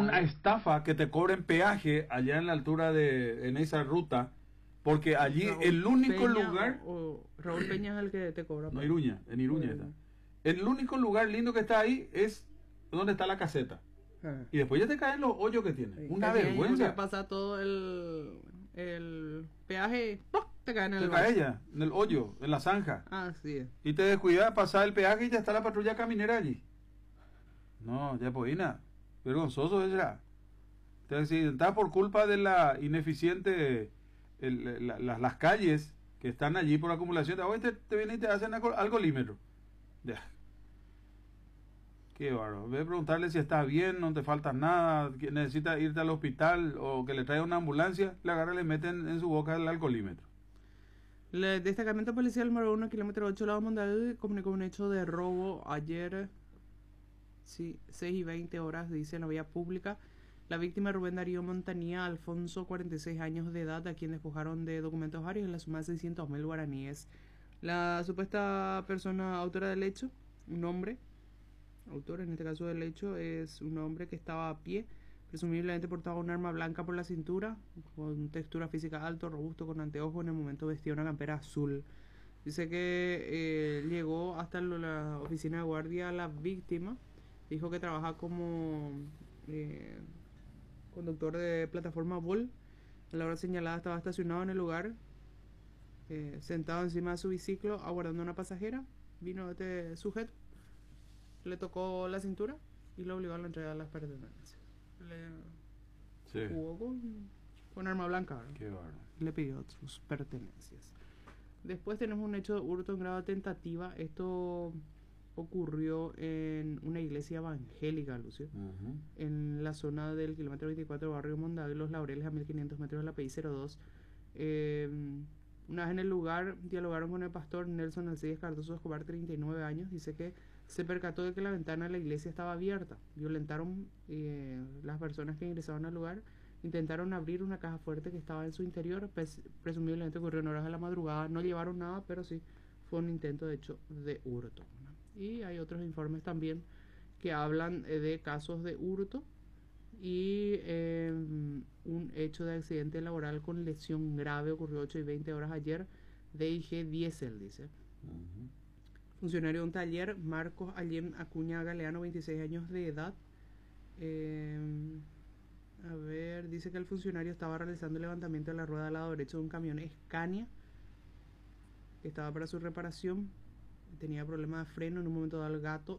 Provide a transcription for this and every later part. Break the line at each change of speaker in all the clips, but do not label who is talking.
una estafa que te cobren peaje allá en la altura en esa ruta, porque allí
Raúl
el único
Peña
lugar...
o Raúl Peña es el que te cobra.
No, Iruña, en Iruña está. El único lugar lindo que está ahí es donde está la caseta. Y después ya te caen los hoyos que tiene.
Sí,
Una
porque
vergüenza.
pasa todo el peaje, ¡pum! Te cae en el
Te cae ya, en el hoyo, en la zanja.
Así es.
Y te descuidas, pasar el peaje y ya está la patrulla caminera allí. No, ya pues nada. Vergonzoso es ya. Te accidentas por culpa de la ineficiente, las calles que están allí por acumulación. Hoy te vienen y te hacen alcoholímetro. Ya. Qué bárbaro. Ve a preguntarle si está bien, no te falta nada, que necesita irte al hospital o que le traiga una ambulancia, le agarran y le meten en su boca el alcoholímetro.
El destacamento policial número 1, kilómetro 8, Lado Mondadí, comunicó un hecho de robo ayer, 6:20 horas, dice en la vía pública. La víctima Rubén Darío Montanía Alfonso, 46 años de edad, a quien despojaron de documentos varios en la suma de 600.000 guaraníes. La supuesta persona autora del hecho, un hombre, autor en este caso del hecho, es un hombre que estaba a pie, presumiblemente portaba un arma blanca por la cintura, con textura física alto, robusto, con anteojos. En el momento vestía una campera azul. Dice que llegó hasta la oficina de guardia la víctima, dijo que trabaja como conductor de plataforma Vol. A la hora señalada estaba estacionado en el lugar, sentado encima de su biciclo, aguardando a una pasajera. Vino este sujeto, le tocó la cintura y lo obligó a la entrega de las pertenencias. Le jugó con arma blanca.
Qué bárbaro.
Le pidió sus pertenencias. Después tenemos un hecho de hurto en grado de tentativa. Esto ocurrió en una iglesia evangélica, Lucio, en la zona del kilómetro 24, barrio Mondadí, Los Laureles, a 1500 metros de la PI 02. Una vez en el lugar dialogaron con el pastor Nelson Alcides Cardoso Escobar, 39 años. Dice que se percató de que la ventana de la iglesia estaba abierta. Violentaron las personas que ingresaron al lugar, intentaron abrir una caja fuerte que estaba en su interior. Presumiblemente ocurrió en horas de la madrugada. No llevaron nada, pero sí fue un intento de hecho de hurto, ¿no? Y hay otros informes también que hablan de casos de hurto y un hecho de accidente laboral con lesión grave ocurrió 8:20 horas ayer. DIG Diesel, dice. Funcionario de un taller, Marcos Allem Acuña Galeano, 26 años de edad. A ver, dice que el funcionario estaba realizando el levantamiento de la rueda del lado derecho de un camión Scania que estaba para su reparación. Tenía problemas de freno. En un momento dado el gato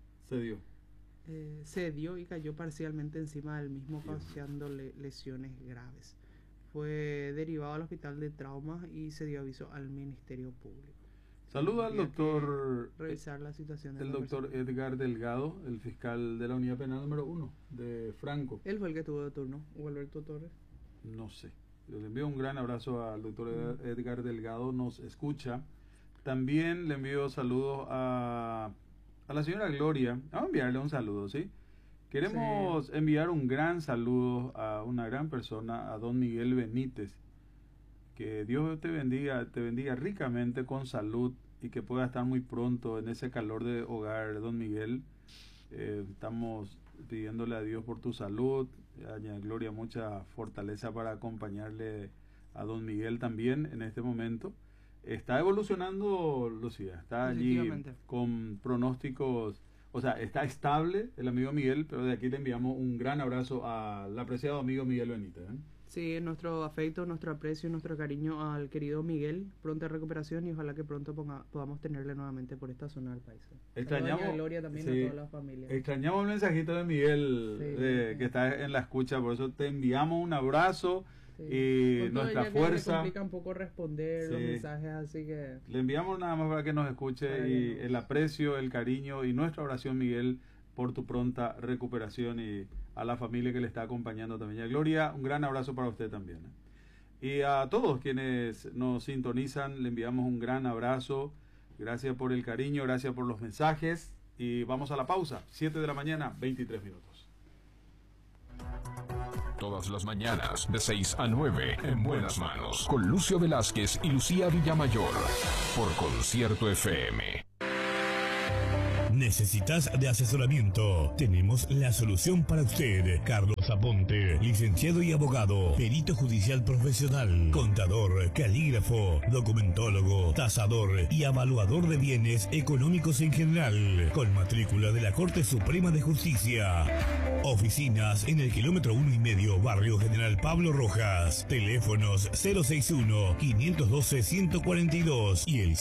cedió y cayó parcialmente encima del mismo, causándole lesiones graves. Fue derivado al hospital de traumas y se dio aviso al Ministerio Público.
Saluda al doctor,
revisar la situación
el doctor Edgar Delgado, el fiscal de la unidad penal número 1 de Franco.
Él fue el que tuvo de turno, o Alberto Torres.
No sé. Le envío un gran abrazo al doctor Edgar Delgado, nos escucha. También le envío saludos a la señora Gloria. Vamos a enviarle un saludo, ¿sí? Queremos enviar un gran saludo a una gran persona, a don Miguel Benítez. Que Dios te bendiga ricamente con salud y que pueda estar muy pronto en ese calor de hogar, don Miguel. Estamos pidiéndole a Dios por tu salud, a doña Gloria mucha fortaleza para acompañarle a don Miguel también en este momento. Está evolucionando, Lucía, está allí con pronósticos, o sea, está estable el amigo Miguel, pero de aquí le enviamos un gran abrazo al apreciado amigo Miguel Benítez, ¿eh?
Sí, nuestro afecto, nuestro aprecio, nuestro cariño al querido Miguel. Pronta recuperación y ojalá que pronto podamos tenerle nuevamente por esta zona del país.
Extrañamos,
Gloria también, a toda la familia.
Extrañamos el mensajito de Miguel que está en la escucha, por eso te enviamos un abrazo y con nuestra fuerza.
Me complica un poco responder los mensajes, así que
le enviamos nada más para que nos escuche y el aprecio, el cariño y nuestra oración, Miguel, por tu pronta recuperación y a la familia que le está acompañando también. Y a Gloria, un gran abrazo para usted también, ¿eh? Y a todos quienes nos sintonizan, le enviamos un gran abrazo. Gracias por el cariño, gracias por los mensajes. Y vamos a la pausa, 7 de la mañana, 23 minutos.
Todas las mañanas, de 6 a 9, en Buenas Manos, con Lucio Velázquez y Lucía Villamayor, por Concierto FM.
¿Necesitas de asesoramiento? Tenemos la solución para usted, Carlos Saponte, licenciado y abogado, perito judicial profesional, contador, calígrafo, documentólogo, tasador y evaluador de bienes económicos en general, con matrícula de la Corte Suprema de Justicia. Oficinas en el kilómetro 1,5, Barrio General Pablo Rojas. Teléfonos 061-512-142 y el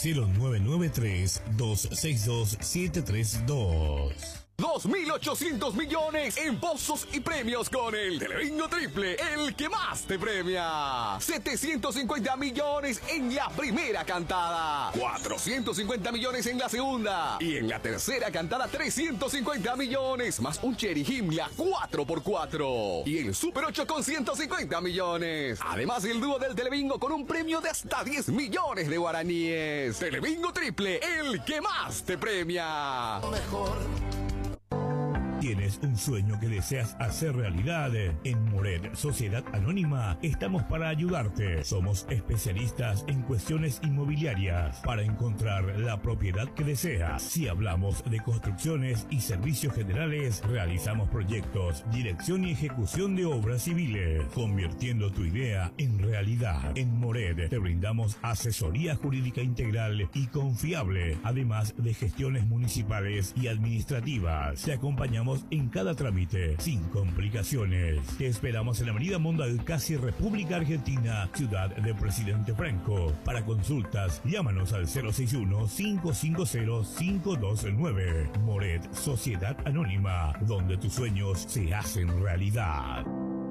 0993-262-732.
2.800 millones en pozos y premios con el Telebingo Triple, el que más te premia. 750 millones en la primera cantada, 450 millones en la segunda y en la tercera cantada 350 millones, más un Cherry Himmler 4x4 y el Super 8 con 150 millones. Además el dúo del Telebingo con un premio de hasta 10 millones de guaraníes. Telebingo Triple, el que más te premia. Mejor.
¿Tienes un sueño que deseas hacer realidad? En Moret Sociedad Anónima estamos para ayudarte. Somos especialistas en cuestiones inmobiliarias para encontrar la propiedad que deseas. Si hablamos de construcciones y servicios generales, realizamos proyectos, dirección y ejecución de obras civiles, convirtiendo tu idea en realidad. En Moret te brindamos asesoría jurídica integral y confiable, además de gestiones municipales y administrativas. Te acompañamos en cada trámite, sin complicaciones. Te esperamos en la Avenida Mondaú, casi República Argentina, Ciudad de Presidente Franco. Para consultas, llámanos al 061-550-529. Moret Sociedad Anónima, donde tus sueños se hacen realidad.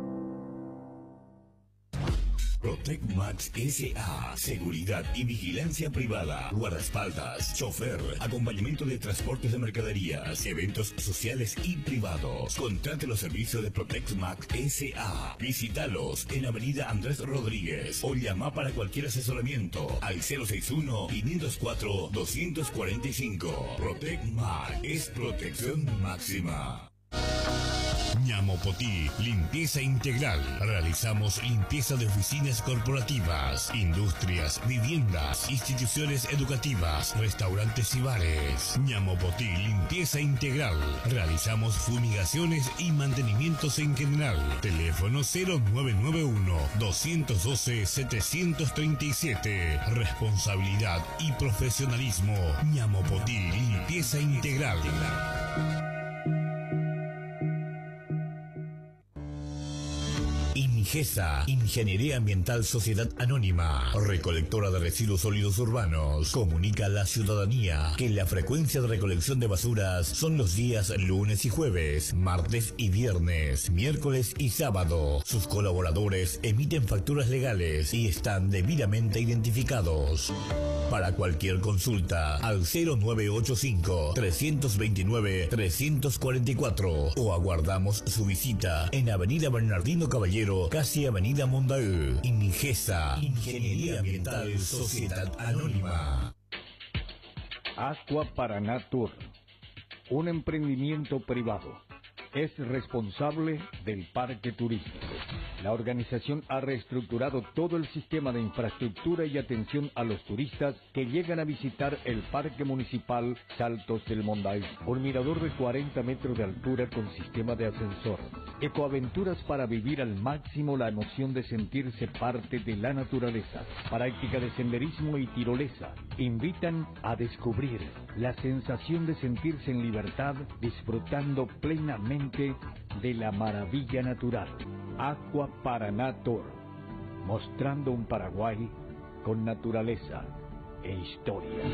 Protec Max S.A. Seguridad y vigilancia privada, guardaespaldas, chofer, acompañamiento de transportes de mercaderías, eventos sociales y privados. Contrate los servicios de Protec Max S.A. Visítalos en Avenida Andrés Rodríguez o llama para cualquier asesoramiento al 061-504-245. Protec Max es protección máxima.
Ñamopotí, limpieza integral. Realizamos limpieza de oficinas corporativas, industrias, viviendas, instituciones educativas, restaurantes y bares. Ñamopotí, limpieza integral. Realizamos fumigaciones y mantenimientos en general. Teléfono 0991-212-737. Responsabilidad y profesionalismo. Ñamopotí, limpieza integral. INGESA, Ingeniería Ambiental Sociedad Anónima, recolectora de residuos sólidos urbanos, comunica a la ciudadanía que la frecuencia de recolección de basuras son los días lunes y jueves, martes y viernes, miércoles y sábado. Sus colaboradores emiten facturas legales y están debidamente identificados. Para cualquier consulta, al 0985-329-344 o aguardamos su visita en Avenida Bernardino Caballero, casi Avenida Mondaú. INGESA, Ingeniería Ambiental Sociedad Anónima.
Aqua Paraná Tour, un emprendimiento privado. Es responsable del parque turístico. La organización ha reestructurado todo el sistema de infraestructura y atención a los turistas que llegan a visitar el Parque Municipal Saltos del Mondaú. Un mirador de 40 metros de altura con sistema de ascensor. Ecoaventuras para vivir al máximo la emoción de sentirse parte de la naturaleza. Práctica de senderismo y tirolesa. Invitan a descubrir la sensación de sentirse en libertad, disfrutando plenamente de la maravilla natural. Aqua Paraná Tour, mostrando un Paraguay con naturaleza e historia.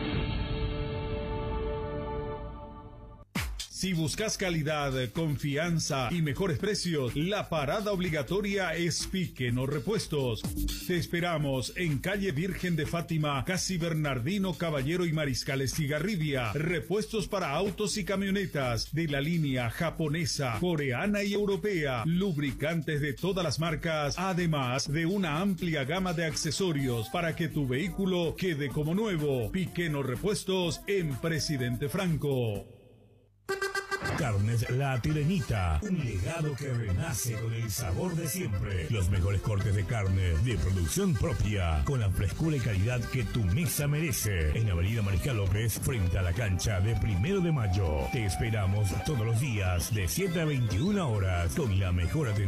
Si buscas calidad, confianza y mejores precios, la parada obligatoria es Piqueno Repuestos. Te esperamos en calle Virgen de Fátima, casi Bernardino Caballero y Mariscal Estigarribia. Repuestos para autos y camionetas de la línea japonesa, coreana y europea. Lubricantes de todas las marcas, además de una amplia gama de accesorios para que tu vehículo quede como nuevo. Piqueno Repuestos en Presidente Franco.
Carnes La Tirenita, un legado que renace con el sabor de siempre. Los mejores cortes de carne de producción propia, con la frescura y calidad que tu mesa merece. En Avenida Mariscal López, frente a la cancha de 1 de Mayo. Te esperamos todos los días de 7 a 21 horas con la mejor atención